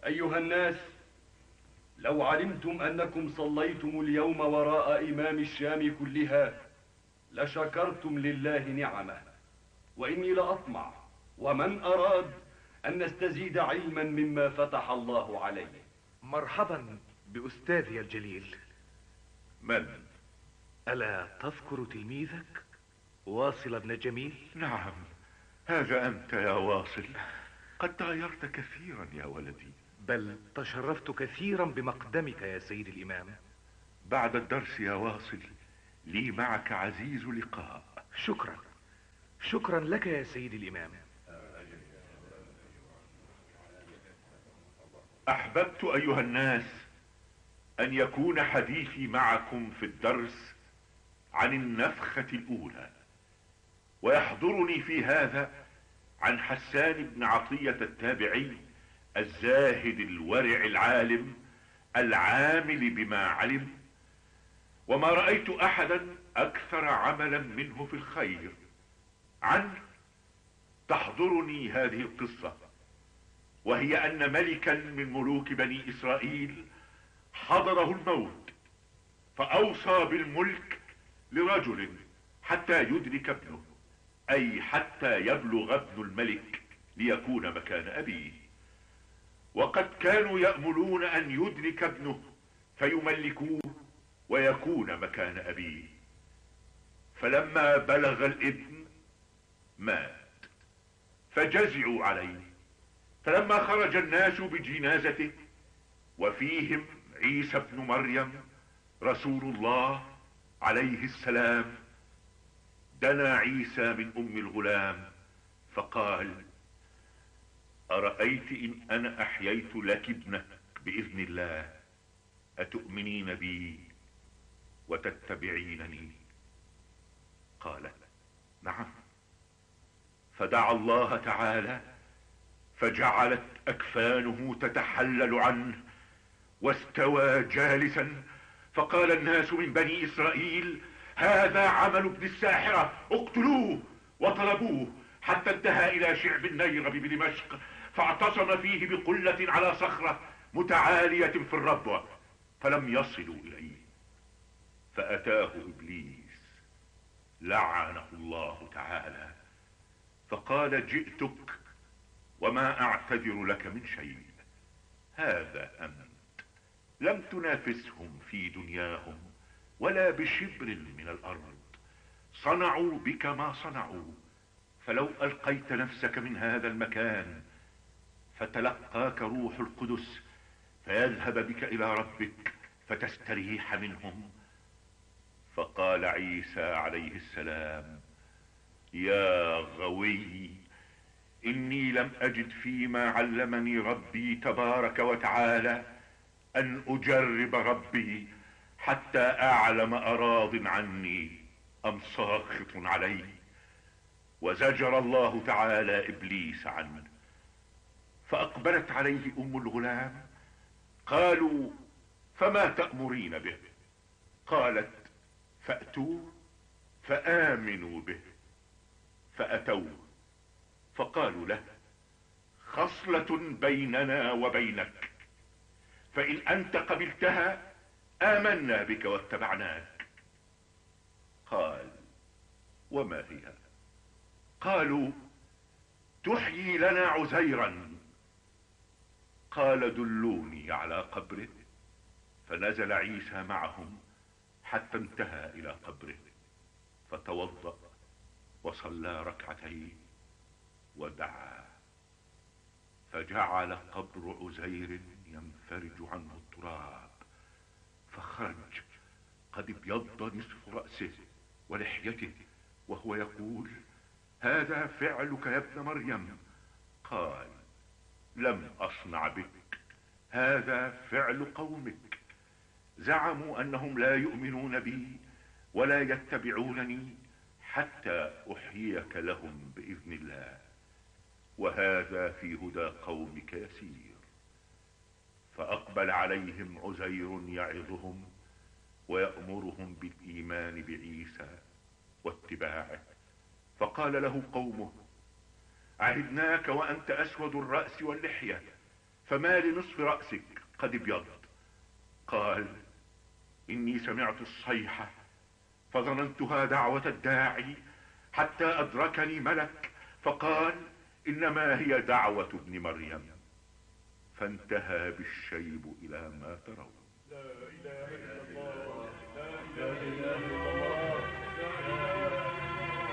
أيها الناس، لو علمتم أنكم صليتم اليوم وراء إمام الشام كلها لشكرتم لله نعمه، وإني لأطمع ومن أراد أن نستزيد علما مما فتح الله عليه. مرحبا بأستاذي الجليل. من؟ ألا تذكر تلميذك واصل بن جميل؟ نعم، هذا أنت يا واصل. قد تغيرت كثيرا يا ولدي. بل تشرفت كثيرا بمقدمك يا سيد الإمام. بعد الدرس يا واصل لي معك عزيز لقاء. شكرا، شكرا لك يا سيد الإمام. أحببت أيها الناس أن يكون حديثي معكم في الدرس عن النفخة الأولى، ويحضرني في هذا عن حسان بن عطية التابعي الزاهد الورع العالم العامل بما علم، وما رأيت أحدا أكثر عملا منه في الخير. عنه تحضرني هذه القصة، وهي أن ملكا من ملوك بني إسرائيل حضره الموت، فأوصى بالملك لرجل حتى يدرك ابنه، أي حتى يبلغ ابن الملك ليكون مكان أبيه. وقد كانوا يأملون أن يدرك ابنه فيملكوه ويكون مكان أبيه. فلما بلغ الابن مات، فجزعوا عليه. فلما خرج الناس بجنازته وفيهم عيسى بن مريم رسول الله عليه السلام، دنا عيسى من أم الغلام فقال: أرأيت إن أنا أحييت لك ابنك بإذن الله أتؤمنين بي وتتبعينني؟ قالت: نعم. فدعا الله تعالى فجعلت أكفانه تتحلل عنه واستوى جالسا، فقال الناس من بني إسرائيل: هذا عمل ابن الساحرة، اقتلوه. وطلبوه حتى انتهى إلى شعب النيرب بدمشق، فاعتصم فيه بقلة على صخرة متعالية في الربوة، فلم يصلوا إليه. فأتاه إبليس لعنه الله تعالى فقال: جئتك وما أعتذر لك من شيء. هذا أنت لم تنافسهم في دنياهم ولا بشبر من الأرض، صنعوا بك ما صنعوا، فلو ألقيت نفسك من هذا المكان فتلقاك روح القدس فيذهب بك إلى ربك فتستريح منهم. فقال عيسى عليه السلام: يا غوي، إني لم أجد فيما علمني ربي تبارك وتعالى أن أجرب ربي حتى أعلم أراض عني أم ساخط عليه. وزجر الله تعالى إبليس عنه. فأقبلت عليه أم الغلام، قالوا: فما تأمرين به؟ قالت: فأتوه فآمنوا به. فأتوه فقالوا له: خصلة بيننا وبينك، فإن أنت قبلتها آمنا بك واتبعناك. قال: وما هي؟ قالوا: تحيي لنا عزيرا. قال: دلوني على قبره. فنزل عيسى معهم حتى انتهى إلى قبره، فتوضأ وصلى ركعتين ودعا، فجعل قبر عزير ينفرج عنه التراب، فخرج قد ابيض نصف رأسه ولحيته وهو يقول: هذا فعلك يا ابن مريم. قال: لم أصنع بك، هذا فعل قومك، زعموا أنهم لا يؤمنون بي ولا يتبعونني حتى أحييك لهم بإذن الله، وهذا في هدى قومك يسير. فأقبل عليهم عزير يعظهم ويأمرهم بالإيمان بعيسى واتباعه، فقال له قومه: عهدناك وأنت أسود الرأس واللحية فما لنصف رأسك قد ابيض؟ قال: إني سمعت الصيحة فظننتها دعوة الداعي، حتى أدركني ملك فقال: إنما هي دعوة ابن مريم. فانتهى بالشيب إلى ما ترون. لا إله إلا الله، لا إله إلا الله، لا إله إلا الله.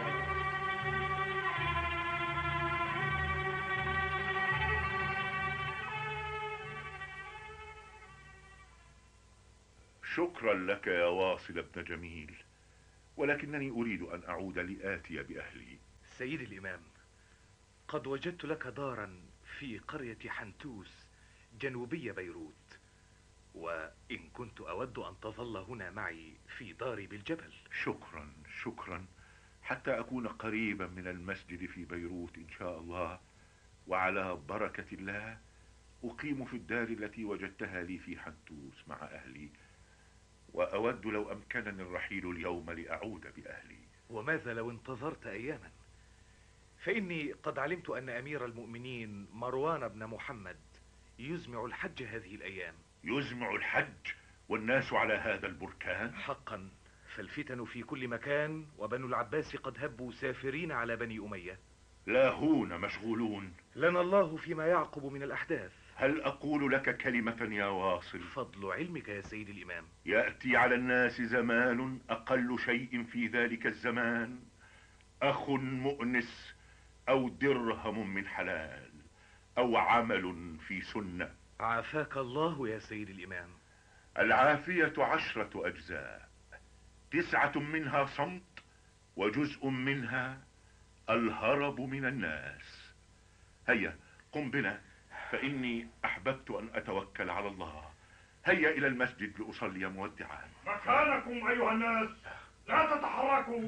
شكرا لك يا واصل ابن جميل، ولكنني أريد أن أعود لآتي بأهلي. سيدي الإمام، قد وجدت لك دارا في قرية حنتوس جنوبي بيروت، وإن كنت أود أن تظل هنا معي في داري بالجبل. شكرا شكرا، حتى أكون قريبا من المسجد في بيروت إن شاء الله، وعلى بركة الله أقيم في الدار التي وجدتها لي في حنتوس مع أهلي، وأود لو أمكنني الرحيل اليوم لأعود بأهلي. وماذا لو انتظرت أياما؟ فإني قد علمت أن أمير المؤمنين مروان بن محمد يزمع الحج هذه الأيام. يزمع الحج والناس على هذا البركان؟ حقا، فالفتن في كل مكان، وبنو العباس قد هبوا سافرين على بني أمية. لاهون مشغولون. لنا الله فيما يعقب من الأحداث. هل أقول لك كلمة يا واصل؟ فضل علمك يا سيدي الإمام. يأتي على الناس زمان أقل شيء في ذلك الزمان أخ مؤنس، أو درهم من حلال، أو عمل في سنة. عافاك الله يا سيدي الإمام. العافية 10 أجزاء، 9 منها صمت، وجزء منها الهرب من الناس. هيا قم بنا، فإني أحببت أن أتوكل على الله. هيا إلى المسجد لأصلي مودعا. مكانكم أيها الناس، لا تتحركوا.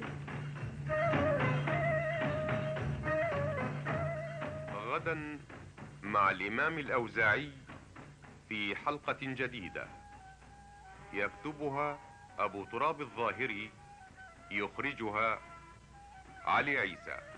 غدا مع الإمام الأوزاعي في حلقة جديدة، يكتبها أبو تراب الظاهري، يخرجها علي عيسى.